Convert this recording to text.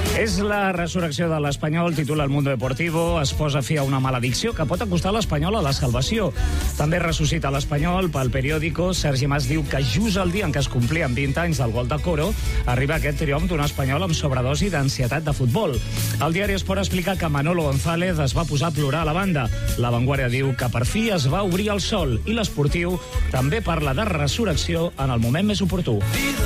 És la resurrecció de l'Espanyol, titula El Mundo Deportivo, es posa fi a una maledicció que pot acostar l'Espanyol a la salvació. També ressuscita l'Espanyol pel periòdico. Sergi Mas diu que just el dia en què es complien 20 anys del gol de Coro arriba aquest triomf d'un espanyol amb sobredosi d'ansietat de futbol. El diari Esport explica que Manolo González es va posar a plorar a la banda. La Vanguardia diu que per fi es va obrir el sol i l'Esportiu també parla de resurrecció en el moment més oportú.